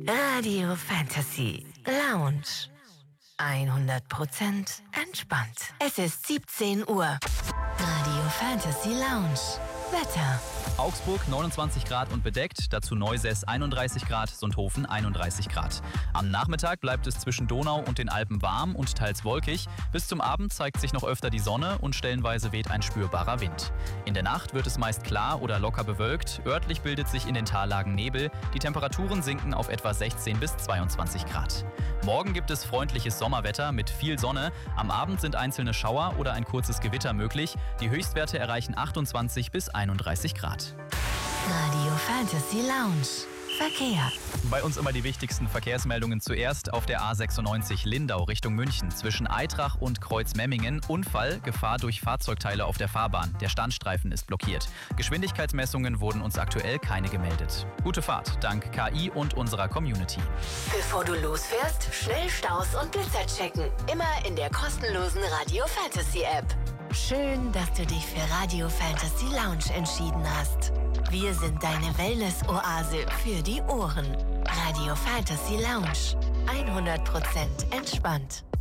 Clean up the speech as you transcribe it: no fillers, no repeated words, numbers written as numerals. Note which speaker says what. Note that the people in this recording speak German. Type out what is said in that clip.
Speaker 1: Radio Fantasy Lounge. 100% entspannt. Es ist 17 Uhr. Radio Fantasy Lounge. Wetter.
Speaker 2: Augsburg 29 Grad und bedeckt, dazu Neusäß 31 Grad, Sonthofen 31 Grad. Am Nachmittag bleibt es zwischen Donau und den Alpen warm und teils wolkig. Bis zum Abend zeigt sich noch öfter die Sonne und stellenweise weht ein spürbarer Wind. In der Nacht wird es meist klar oder locker bewölkt. Örtlich bildet sich in den Tallagen Nebel. Die Temperaturen sinken auf etwa 16 bis 22 Grad. Morgen gibt es freundliches Sommerwetter mit viel Sonne. Am Abend sind einzelne Schauer oder ein kurzes Gewitter möglich. Die Höchstwerte erreichen 28 bis 31 Grad.
Speaker 1: Radio Fantasy Lounge. Verkehr.
Speaker 2: Bei uns immer die wichtigsten Verkehrsmeldungen zuerst auf der A96 Lindau Richtung München. Zwischen Aitrach und Kreuzmemmingen Unfall, Gefahr durch Fahrzeugteile auf der Fahrbahn. Der Standstreifen ist blockiert. Geschwindigkeitsmessungen wurden uns aktuell keine gemeldet. Gute Fahrt, dank KI und unserer Community.
Speaker 1: Bevor du losfährst, schnell Staus und Blitzer checken. Immer in der kostenlosen Radio Fantasy App. Schön, dass du dich für Radio Fantasy Lounge entschieden hast. Wir sind deine Wellness-Oase für die Ohren. Radio Fantasy Lounge. 100% entspannt.